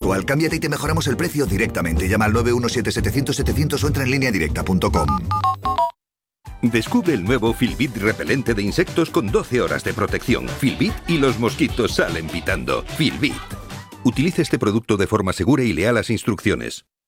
habitual. Cámbiate y te mejoramos el precio directamente. Llama al 917-700-700 o entra en lineadirecta.com. Descubre el nuevo Filbit repelente de insectos con 12 horas de protección. Filbit y los mosquitos salen pitando. Filbit. Utilice este producto de forma segura y lea las instrucciones.